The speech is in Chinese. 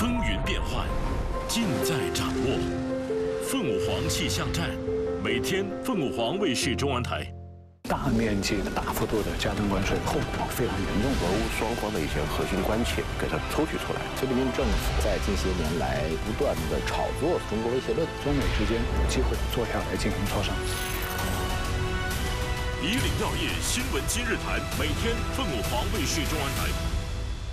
风云变幻，尽在掌握。凤舞凰气象站，每天凤舞凰卫视中文台。 大面积的、大幅度的加征关税，后果非常严重。 俄乌双方的一些核心关切给它抽取出来。 习近平政府在近些年来不断的炒作中国威胁论， 中美之间有机会坐下来进行磋商。 以岭药业新闻今日谈，每天凤舞凰卫视中文台。